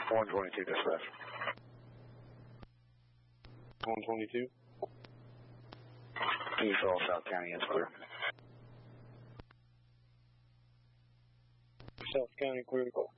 122 dispatch. 122. East all South County is clear. South County clear to go.